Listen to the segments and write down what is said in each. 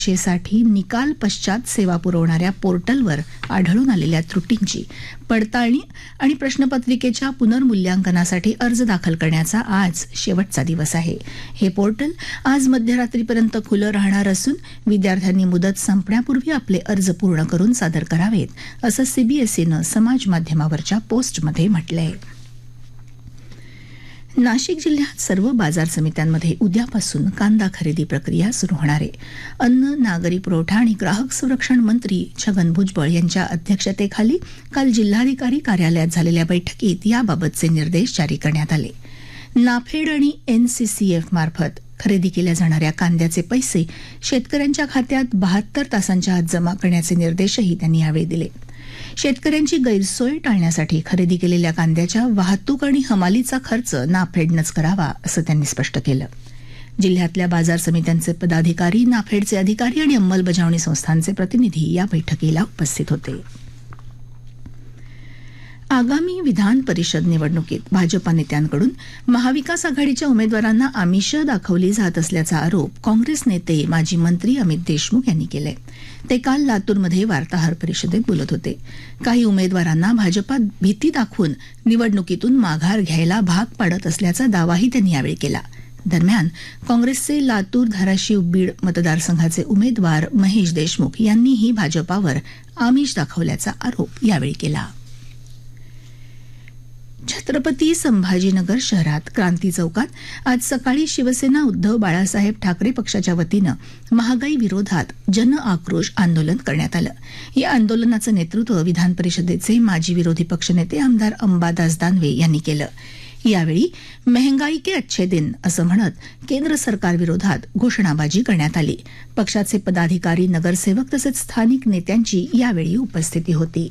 साठी निकाल पश्चात सेवा पुरवणाऱ्या पोर्टलवर आढळून आलेल्या त्रुटींची पडताळणी आणि प्रश्नपत्रिकेच्या पुनर्मूल्यांकनासाठी अर्ज दाखल करण्याचा आज शेवटचा दिवस आहे. हे पोर्टल आज मध्यरात्रीपर्यंत खुलं राहणार असून विद्यार्थ्यांनी मुदत संपण्यापूर्वी आपले अर्ज पूर्ण करून सादर करावेत, असं सीबीएसईनं समाज माध्यमावरच्या पोस्टमध्ये म्हटलंय. नाशिक जिल्ह्यात सर्व बाजार समित्यांमध्ये उद्यापासून कांदा खरेदी प्रक्रिया सुरू होणार आहे. अन्न, नागरी पुरवठा आणि ग्राहक संरक्षण मंत्री छगन भुजबळ यांच्या अध्यक्षतेखाली काल जिल्हाधिकारी कार्यालयात झालेल्या बैठकीत याबाबतचे निर्देश जारी करण्यात आले. नाफेड आणि एनसीसीएफ मार्फत खरेदी केल्या जाणाऱ्या कांद्याचे पैसे शेतकऱ्यांच्या खात्यात 72 तासांच्या आत जमा करण्याचे निर्देशही त्यांनी यावेळी दिले. शेतकऱ्यांची गैरसोय टाळण्यासाठी खरेदी केलेल्या कांद्याच्या वाहतूक आणि हमालीचा खर्च नाफेडनंच करावा, असं त्यांनी स्पष्ट केलं. जिल्ह्यातल्या बाजार समित्यांचे पदाधिकारी, नाफेडचे अधिकारी आणि अंमलबजावणी संस्थांचे प्रतिनिधी या बैठकीला उपस्थित होते. आगामी विधान परिषद निवडणुकीत भाजपा नेत्यांकडून महाविकास आघाडीच्या उमेदवारांना आमिष दाखवली जात असल्याचा आरोप काँग्रेस नेते माजी मंत्री अमित देशमुख यांनी केलाय. ते काल लातूरमध्ये वार्ताहर परिषदेत बोलत होते. काही उमेदवारांना भाजपात भीती दाखवून निवडणुकीतून माघार घ्यायला भाग पाडत असल्याचा दावाही त्यांनी यावेळी केला. दरम्यान काँग्रेसचे लातूर, धाराशिव, बीड मतदारसंघाचे उमेदवार महेश देशमुख यांनीही भाजपावर आमिष दाखवल्याचा आरोप यावेळी केला. छत्रपती संभाजीनगर शहरात क्रांती चौकात आज सकाळी शिवसेना उद्धव बाळासाहेब ठाकरे पक्षाच्या वतीनं महागाई विरोधात जन आक्रोश आंदोलन करण्यात आलं. या आंदोलनाचं नेतृत्व विधान परिषदेचे माजी विरोधी पक्षनेते आमदार अंबादास दानवे यांनी केलं. यावेळी महंगाई के अच्छे दिन असं म्हणत केंद्र सरकारविरोधात घोषणाबाजी करण्यात आली. पक्षाचे पदाधिकारी, नगरसेवक तसेच स्थानिक नेत्यांची यावेळी उपस्थिती होती.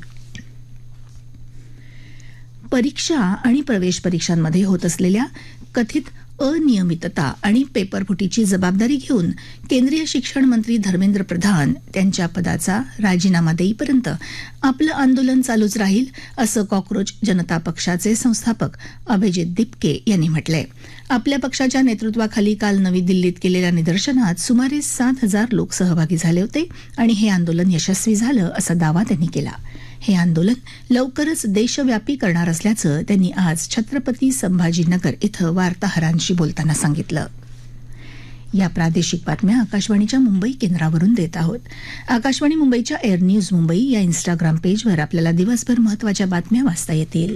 परीक्षा आणि प्रवेश परीक्षांमध्ये होत असलेल्या कथित अनियमितता आणि पेपरफुटीची जबाबदारी घेऊन केंद्रीय शिक्षण मंत्री धर्मेंद्र प्रधान त्यांच्या पदाचा राजीनामा देईपर्यंत आपलं आंदोलन चालूच राहील, असं कॉक्रोच जनता पक्षाचे संस्थापक अभिजित दिपके यांनी म्हटलंय. आपल्या पक्षाच्या नेतृत्वाखाली काल नवी दिल्लीत केलेल्या निदर्शनात सुमारे 7,000 लोक सहभागी झाले होते आणि हे आंदोलन यशस्वी झालं, असा दावा त्यांनी केला. हे आंदोलन लवकरच देशव्यापी करणार असल्याचं त्यांनी आज छत्रपती संभाजीनगर इथं वार्ताहरांशी बोलताना सांगितलं. या प्रादेशिक बातम्या आकाशवाणीच्या मुंबई केंद्रावरून देत आहोत. आकाशवाणी मुंबईच्या एअर न्यूज मुंबई या इंस्टाग्राम पेजवर आपल्याला दिवसभर महत्त्वाच्या बातम्या वाचता येतील.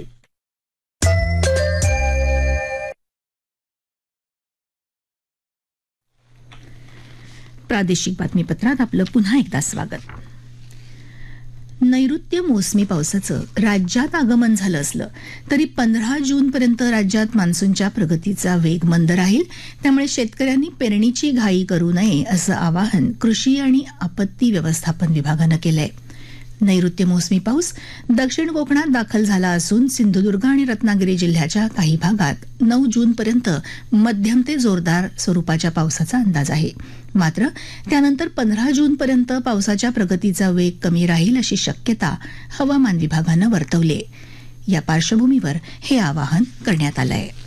प्रादेशिक बातमीपत्रात आपलं पुन्हा एकदा स्वागत. नैऋत्य मोसमी पावसाचं राज्यात आगमन झालं असलं तरी 15 जूनपर्यंत राज्यात मान्सूनच्या प्रगतीचा वेग मंद राहील. त्यामुळे शेतकऱ्यांनी पेरणीची घाई करू नये, असं आवाहन कृषी आणि आपत्ती व्यवस्थापन विभागानं केलंय. नैऋत्य मोसमी पाऊस दक्षिण कोकणात दाखल झाला असून सिंधुदुर्ग आणि रत्नागिरी जिल्ह्याच्या काही भागात 9 जूनपर्यंत मध्यम ते जोरदार स्वरूपाच्या पावसाचा अंदाज आहे. मात्र त्यानंतर 15 जूनपर्यंत पावसाच्या प्रगतीचा वेग कमी राहील, अशी शक्यता हवामान विभागानं वर्तवली आहे. या पार्श्वभूमीवर हे आवाहन करण्यात आलं आहे.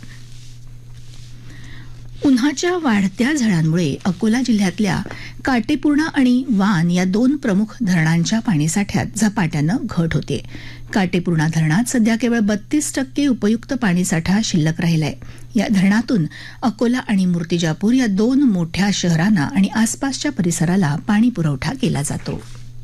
उन्हाच्या वाढत्या झळांमुळे अकोला जिल्ह्यातल्या काटेपूर्णा आणि वान या 2 प्रमुख धरणांच्या पाणीसाठ्यात झपाट्यानं घट होते. काटेपूर्णा धरणात सध्या केवळ 32% उपयुक्त पाणीसाठा शिल्लक राहिलाय. या धरणातून अकोला आणि मूर्तिजापूर या 2 मोठ्या शहरांना आणि आसपासच्या परिसराला पाणी पुरवठा केला जातो.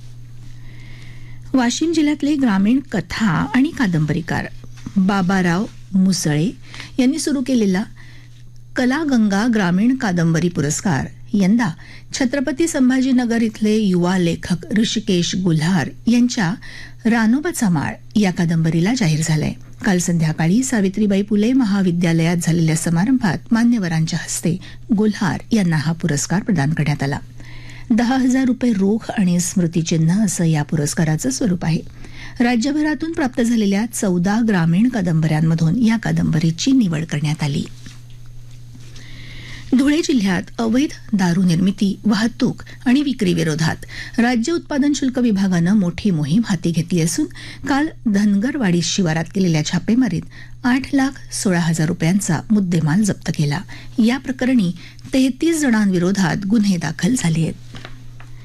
वाशिम जिल्ह्यातले ग्रामीण कथा आणि कादंबरीकार बाबाराव मुसळे यांनी सुरू केलेला कलागंगा ग्रामीण कादंबरी पुरस्कार यंदा छत्रपती संभाजीनगर इथले युवा लेखक ऋषिकेश गुल्हार यांच्या रानोबाचा माळ या कादंबरीला जाहीर झालाय. काल संध्याकाळी सावित्रीबाई फुले महाविद्यालयात झालेल्या समारंभात मान्यवरांच्या हस्ते गुल्हार यांना हा पुरस्कार प्रदान करण्यात आला. 10,000 रुपये रोख आणि स्मृतिचिन्ह असं या पुरस्काराचं स्वरूप आहे. राज्यभरातून प्राप्त झालेल्या 14 ग्रामीण कादंबऱ्यांमधून या कादंबरीची निवड करण्यात आली. धुळे जिल्ह्यात अवैध दारू निर्मिती, वाहतूक आणि विक्री विरोधात राज्य उत्पादन शुल्क विभागानं मोठी मोहीम हाती घेतली असून काल धनगरवाडी शिवारात केलेल्या छापेमारीत 8,16,000 रुपयांचा मुद्देमाल जप्त केला. या प्रकरणी 33 जणांविरोधात गुन्हे दाखल झाले आहेत.